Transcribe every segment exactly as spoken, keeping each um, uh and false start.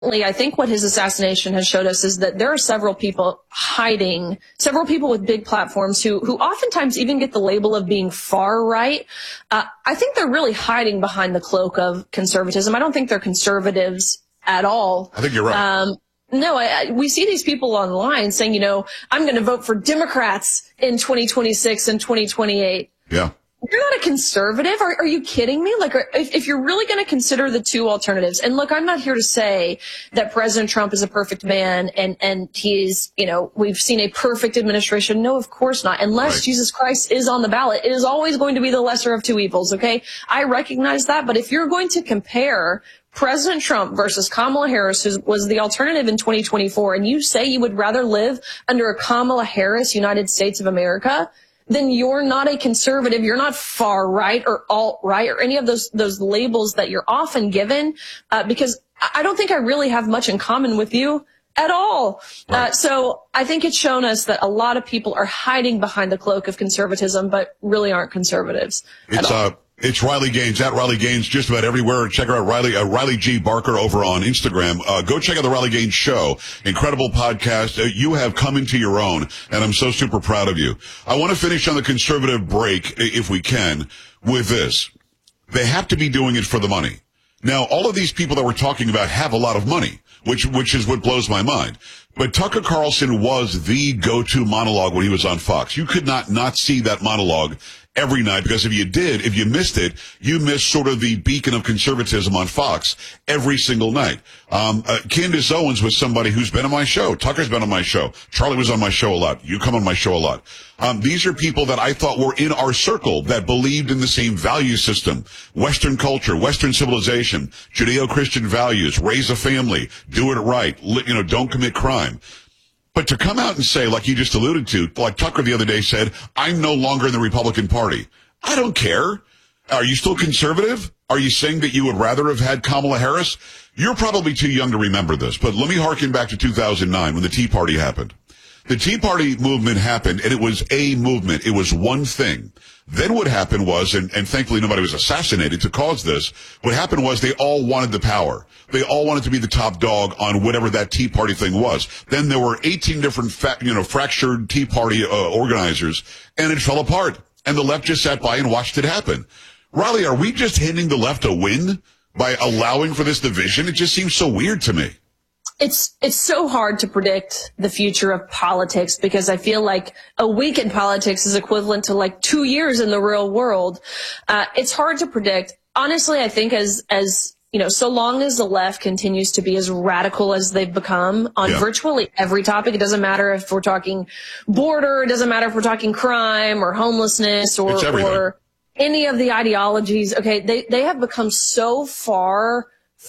I think what his assassination has showed us is that there are several people hiding, several people with big platforms who, who oftentimes even get the label of being far right. Uh, I think they're really hiding behind the cloak of conservatism. I don't think they're conservatives at all. I think you're right. Um, no, I, I, we see these people online saying, you know, I'm going to vote for Democrats in twenty twenty-six and twenty twenty-eight. Yeah. You're not a conservative. Are, are you kidding me? Like, if, if you're really going to consider the two alternatives, and look, I'm not here to say that President Trump is a perfect man and, and he's, you know, we've seen a perfect administration. No, of course not. Unless right. Jesus Christ is on the ballot, it is always going to be the lesser of two evils. Okay. I recognize that. But if you're going to compare President Trump versus Kamala Harris, who was the alternative in twenty twenty-four, and you say you would rather live under a Kamala Harris United States of America, then you're not a conservative, you're not far right or alt right or any of those those labels that you're often given, uh, because I don't think I really have much in common with you at all. Right. Uh, so I think it's shown us that a lot of people are hiding behind the cloak of conservatism, but really aren't conservatives. It's uh, it's Riley Gaines, at Riley Gaines, just about everywhere. Check her out, Riley, uh, Riley G. Barker over on Instagram. Uh, go check out the Riley Gaines Show. Incredible podcast. Uh, you have come into your own, and I'm so super proud of you. I want to finish on the conservative break, if we can, with this. They have to be doing it for the money. Now, all of these people that we're talking about have a lot of money, which, which is what blows my mind. But Tucker Carlson was the go-to monologue when he was on Fox. You could not not see that monologue every night, because if you did, if you missed it, you missed sort of the beacon of conservatism on Fox every single night. Um, uh, Candace Owens was somebody who's been on my show. Tucker's been on my show. Charlie was on my show a lot. You come on my show a lot. Um, these are people that I thought were in our circle that believed in the same value system, Western culture, Western civilization, Judeo-Christian values, raise a family, do it right, you know, don't commit crime. But to come out and say, like you just alluded to, like Tucker the other day said, I'm no longer in the Republican Party. I don't care. Are you still conservative? Are you saying that you would rather have had Kamala Harris? You're probably too young to remember this, but let me harken back to two thousand nine when the Tea Party happened. The Tea Party movement happened, and it was a movement. It was one thing. Then what happened was, and, and thankfully nobody was assassinated to cause this, what happened was they all wanted the power. They all wanted to be the top dog on whatever that Tea Party thing was. Then there were eighteen different, fa- you know, fractured Tea Party uh, organizers, and it fell apart. And the left just sat by and watched it happen. Riley, are we just handing the left a win by allowing for this division? It just seems so weird to me. It's it's so hard to predict the future of politics, because I feel like a week in politics is equivalent to like two years in the real world. Uh, it's hard to predict. Honestly, I think as as you know, so long as the left continues to be as radical as they've become on yeah. virtually every topic, it doesn't matter if we're talking border, it doesn't matter if we're talking crime or homelessness or or any of the ideologies. Okay, they they have become so far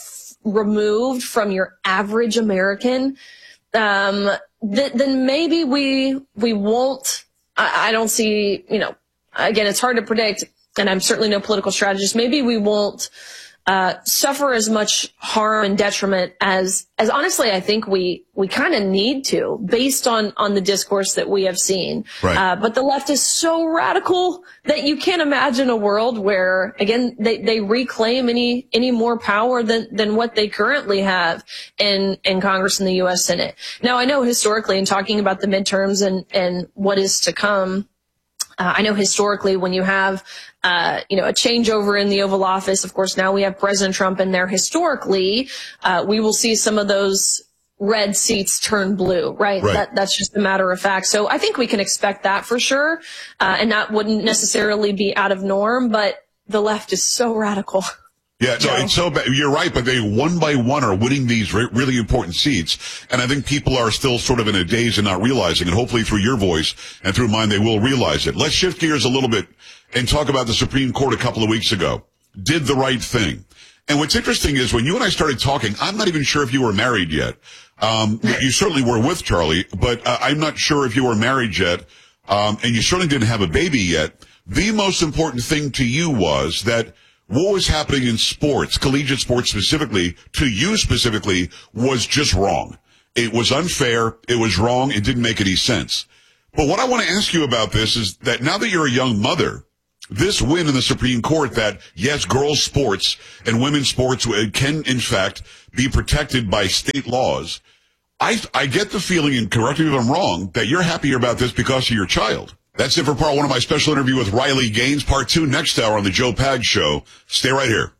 removed from your average American, um, th- then maybe we, we won't, I, I don't see, you know, again, it's hard to predict, and I'm certainly no political strategist. Maybe we won't, uh, suffer as much harm and detriment as, as honestly, I think we, we kind of need to, based on, on the discourse that we have seen. Right. Uh, but the left is so radical that you can't imagine a world where, again, they, they reclaim any, any more power than, than what they currently have in, in Congress and the U S Senate. Now, I know historically, in talking about the midterms and, and what is to come, Uh, I know historically when you have, uh, you know, a changeover in the Oval Office, of course, now we have President Trump in there. Historically, uh, we will see some of those red seats turn blue, right? right. That, that's just a matter of fact. So I think we can expect that for sure. Uh, and that wouldn't necessarily be out of norm, but the left is so radical. Yeah, no, it's so bad. You're right, but they one by one are winning these re- really important seats. And I think people are still sort of in a daze and not realizing it. Hopefully through your voice and through mine, they will realize it. Let's shift gears a little bit and talk about the Supreme Court a couple of weeks ago. Did the right thing. And what's interesting is when you and I started talking, I'm not even sure if you were married yet. Um, you certainly were with Charlie, but uh, I'm not sure if you were married yet. Um, and you certainly didn't have a baby yet. The most important thing to you was that what was happening in sports, collegiate sports specifically, to you specifically, was just wrong. It was unfair. It was wrong. It didn't make any sense. But what I want to ask you about this is that now that you're a young mother, this win in the Supreme Court that, yes, girls' sports and women's sports can, in fact, be protected by state laws. I, I get the feeling, and correct me if I'm wrong, that you're happier about this because of your child. That's it for part one of my special interview with Riley Gaines. Part two next hour on the Joe Pags Show. Stay right here.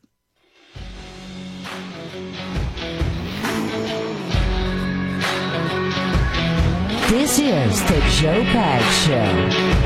This is the Joe Pags Show.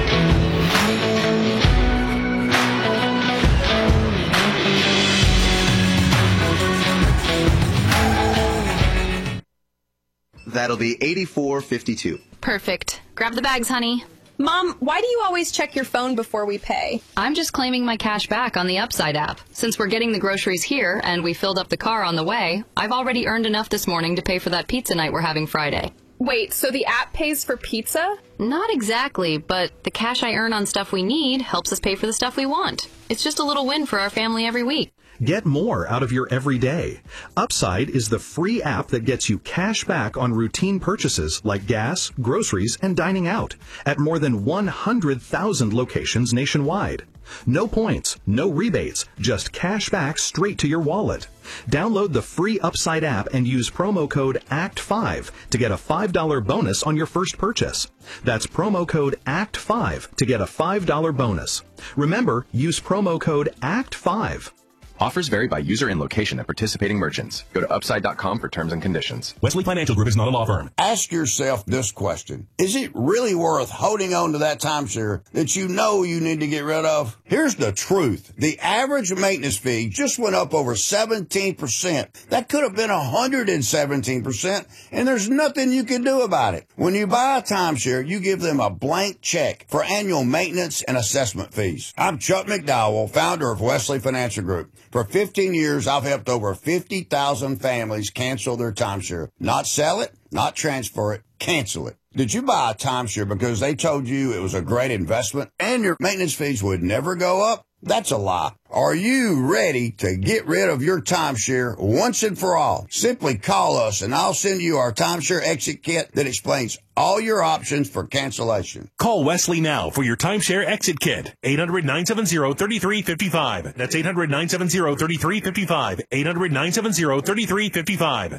That'll be eighty-four fifty-two. Perfect. Grab the bags, honey. Mom, why do you always check your phone before we pay? I'm just claiming my cash back on the Upside app. Since we're getting the groceries here and we filled up the car on the way, I've already earned enough this morning to pay for that pizza night we're having Friday. Wait, so the app pays for pizza? Not exactly, but the cash I earn on stuff we need helps us pay for the stuff we want. It's just a little win for our family every week. Get more out of your everyday. Upside is the free app that gets you cash back on routine purchases like gas, groceries, and dining out at more than one hundred thousand locations nationwide. No points, no rebates, just cash back straight to your wallet. Download the free Upside app and use promo code A C T five to get a five dollars bonus on your first purchase. That's promo code A C T five to get a five dollars bonus. Remember, use promo code A C T five. Offers vary by user and location at participating merchants. Go to upside dot com for terms and conditions. Wesley Financial Group is not a law firm. Ask yourself this question. Is it really worth holding on to that timeshare that you know you need to get rid of? Here's the truth. The average maintenance fee just went up over seventeen percent. That could have been one hundred seventeen percent, and there's nothing you can do about it. When you buy a timeshare, you give them a blank check for annual maintenance and assessment fees. I'm Chuck McDowell, founder of Wesley Financial Group. For fifteen years, I've helped over fifty thousand families cancel their timeshare. Not sell it, not transfer it, cancel it. Did you buy a timeshare because they told you it was a great investment and your maintenance fees would never go up? That's a lie. Are you ready to get rid of your timeshare once and for all? Simply call us and I'll send you our timeshare exit kit that explains all your options for cancellation. Call Wesley now for your timeshare exit kit. eight hundred, nine seven zero, three three five five. That's eight hundred, nine seven zero, three three five five. eight hundred, nine seven zero, three three five five.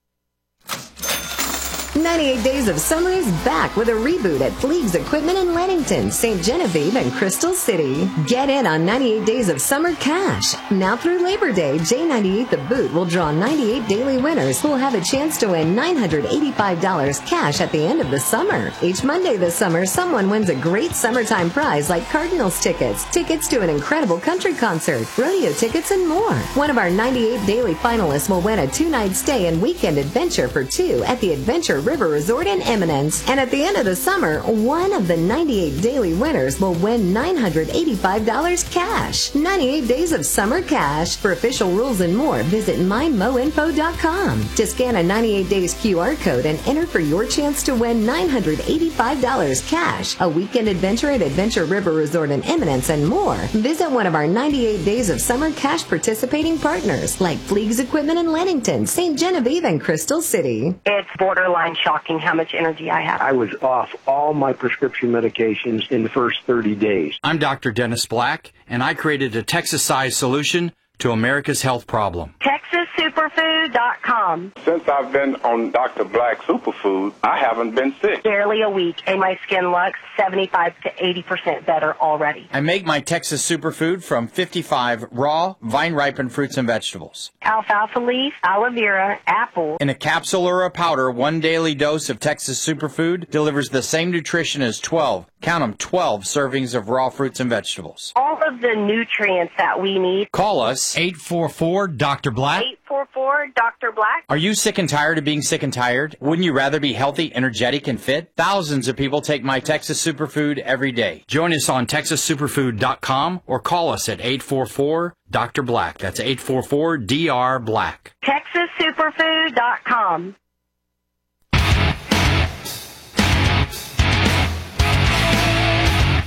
ninety-eight Days of Summer is back with a reboot at Fleegs Equipment in Leadington, Saint Genevieve, and Crystal City. Get in on ninety-eight Days of Summer cash. Now through Labor Day, J ninety-eight The Boot will draw ninety-eight daily winners who will have a chance to win nine hundred eighty-five dollars cash at the end of the summer. Each Monday this summer, someone wins a great summertime prize like Cardinals tickets, tickets to an incredible country concert, rodeo tickets, and more. One of our ninety-eight daily finalists will win a two-night stay and weekend adventure for two at the Adventure River Resort in Eminence. And at the end of the summer, one of the ninety-eight daily winners will win nine hundred eighty-five dollars cash. ninety-eight Days of Summer cash. For official rules and more, visit my mo info dot com to scan a ninety-eight days Q R code and enter for your chance to win nine hundred eighty-five dollars cash, a weekend adventure at Adventure River Resort in Eminence, and more. Visit one of our ninety-eight Days of Summer cash participating partners like Fleegs Equipment in Leadington, Saint Genevieve, and Crystal City. It's borderline shocking how much energy I have. I was off all my prescription medications in the first thirty days. I'm Doctor Dennis Black, and I created a Texas-sized solution to America's health problem. Texas Superfood dot com. Since I've been on Doctor Black Superfood, I haven't been sick. Barely a week, and my skin looks seventy-five to eighty percent better already. I make my Texas Superfood from fifty-five raw, vine-ripened fruits and vegetables. Alfalfa leaf, aloe vera, apple. In a capsule or a powder, one daily dose of Texas Superfood delivers the same nutrition as twelve, count them, twelve servings of raw fruits and vegetables. All of the nutrients that we need. Call us, eight four four, Doctor Black. eight four four, Doctor Black. Are you sick and tired of being sick and tired? Wouldn't you rather be healthy, energetic, and fit? Thousands of people take my Texas Superfood every day. Join us on Texas Superfood dot com or call us at eight four four, Doctor Black. That's eight four four, D R Black. Texas Superfood dot com.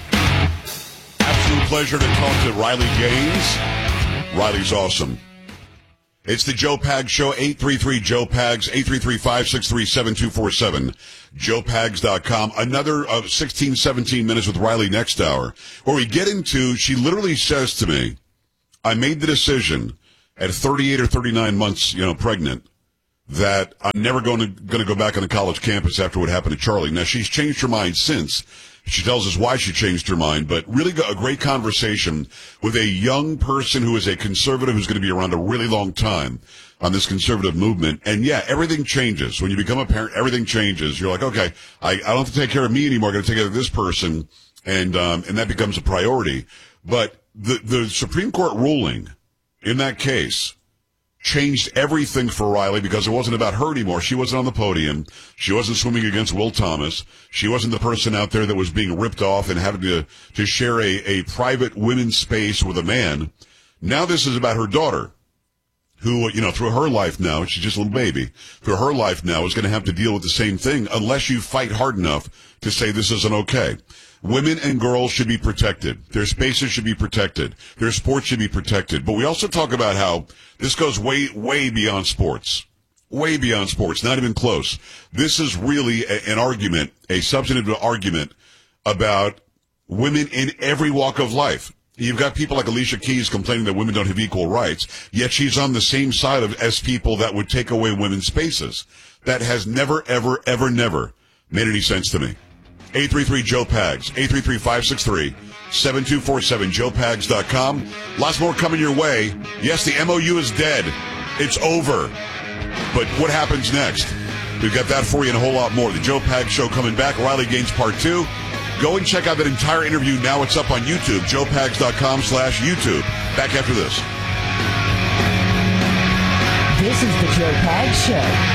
Absolute pleasure to talk to Riley Gaines. Riley's awesome. It's the Joe Pags Show, eight three three, Joe Pags, eight three three, five six three, seven two four seven, joe pags dot com. Another uh, sixteen, seventeen minutes with Riley next hour, where we get into, she literally says to me, I made the decision at thirty-eight or thirty-nine months, you know, pregnant, that I'm never going to going to go back on the college campus after what happened to Charlie. Now, she's changed her mind since. She tells us why she changed her mind, but really a great conversation with a young person who is a conservative who's going to be around a really long time on this conservative movement. And yeah, everything changes. When you become a parent, everything changes. You're like, okay, I, I don't have to take care of me anymore. I got to take care of this person. And, um, and that becomes a priority. But the, the Supreme Court ruling in that case changed everything for Riley, because it wasn't about her anymore. She wasn't on the podium. She wasn't swimming against Will Thomas. She wasn't the person out there that was being ripped off and having to, to share a, a private women's space with a man. Now this is about her daughter, who, you know, through her life now, she's just a little baby, through her life now is going to have to deal with the same thing unless you fight hard enough to say this isn't okay. Women and girls should be protected. Their spaces should be protected. Their sports should be protected. But we also talk about how this goes way, way beyond sports. Way beyond sports. Not even close. This is really a, an argument, a substantive argument about women in every walk of life. You've got people like Alicia Keys complaining that women don't have equal rights, yet she's on the same side of as people that would take away women's spaces. That has never, ever, ever, never made any sense to me. eight three three, Joe Pags, eight three three, five six three, seven two four seven, joe pags dot com. Lots more coming your way. Yes, the M O U is dead. It's over. But what happens next? We've got that for you and a whole lot more. The Joe Pags Show coming back. Riley Gaines Part two. Go and check out that entire interview. Now it's up on YouTube, joe pags dot com slash YouTube. Back after this. This is the Joe Pags Show.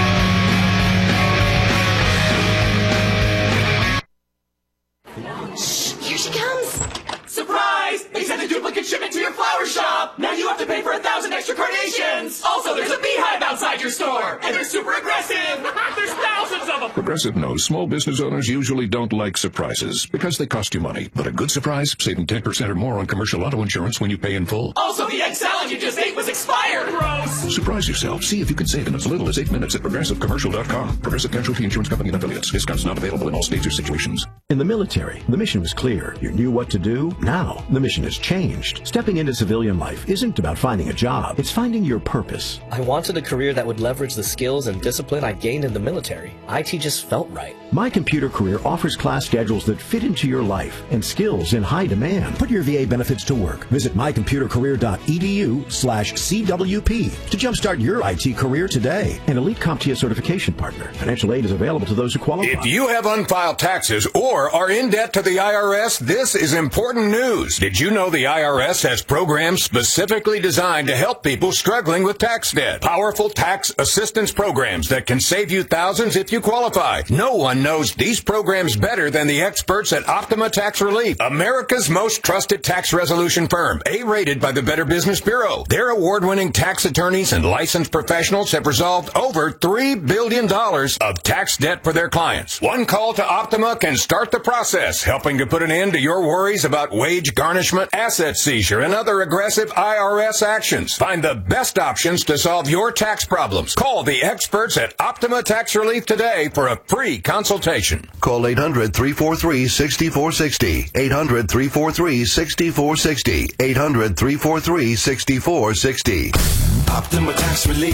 Here she comes! Surprise! They sent a duplicate shipment to your flower shop! Now you have to pay for a thousand extra carnations! Also, there's a beehive outside your store! And they're super aggressive! There's thousands of them! Progressive knows small business owners usually don't like surprises because they cost you money. But a good surprise, saving ten percent or more on commercial auto insurance when you pay in full. Also, the egg salad you just ate was expired! Gross! Surprise yourself. See if you can save in as little as eight minutes at progressive commercial dot com. Progressive Casualty Insurance Company and affiliates. Discounts not available in all states or situations. In the military, the mission was clear. You knew what to do. Now, the mission has changed. Stepping into civilian life isn't about finding a job. It's finding your purpose. I wanted a career that would leverage the skills and discipline I gained in the military. I T just felt right. My Computer Career offers class schedules that fit into your life and skills in high demand. Put your V A benefits to work. Visit my computer career dot e d u slash C W P to jumpstart your I T career today. An Elite CompTIA certification partner. Financial aid is available to those who qualify. If you have unfiled taxes or are in debt to the I R S, this is important news. Did you know the I R S has programs specifically designed to help people struggling with tax debt? Powerful tax assistance programs that can save you thousands if you qualify. No one knows these programs better than the experts at Optima Tax Relief, America's most trusted tax resolution firm, A-rated by the Better Business Bureau. Their award-winning tax attorneys and licensed professionals have resolved over three billion dollars of tax debt for their clients. One call to Optima can start the process, helping to put an end to your worries about wage garnishment, asset seizure, and other aggressive I R S actions. Find the best options to solve your tax problems. Call the experts at Optima Tax Relief today for a free consultation. Call eight hundred, three four three, six four six zero. eight hundred, three four three, six four six zero. eight hundred, three four three, six four six zero. Optima Tax Relief.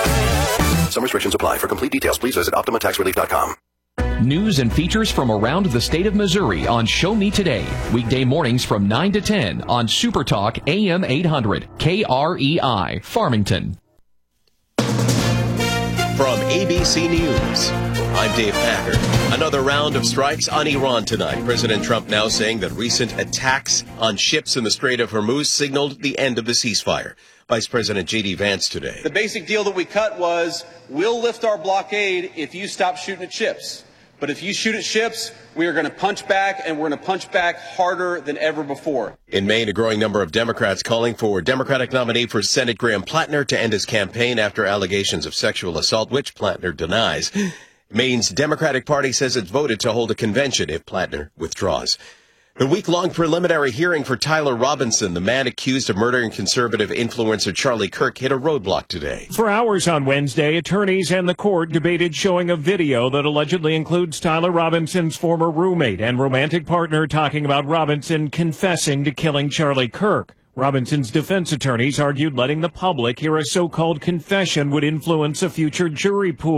Some restrictions apply. For complete details, please visit optima tax relief dot com. News and features from around the state of Missouri on Show Me Today. Weekday mornings from nine to ten on Super Talk A M eight hundred K R E I, Farmington. From A B C News, I'm Dave Packer. Another round of strikes on Iran tonight. President Trump now saying that recent attacks on ships in the Strait of Hormuz signaled the end of the ceasefire. Vice President J D Vance today. The basic deal that we cut was, we'll lift our blockade if you stop shooting at ships. But if you shoot at ships, we are going to punch back, and we're going to punch back harder than ever before. In Maine, a growing number of Democrats calling for Democratic nominee for Senate Graham Plattner to end his campaign after allegations of sexual assault, which Plattner denies. Maine's Democratic Party says it's voted to hold a convention if Plattner withdraws. A week-long preliminary hearing for Tyler Robinson, the man accused of murdering conservative influencer Charlie Kirk, hit a roadblock today. For hours on Wednesday, attorneys and the court debated showing a video that allegedly includes Tyler Robinson's former roommate and romantic partner talking about Robinson confessing to killing Charlie Kirk. Robinson's defense attorneys argued letting the public hear a so-called confession would influence a future jury pool.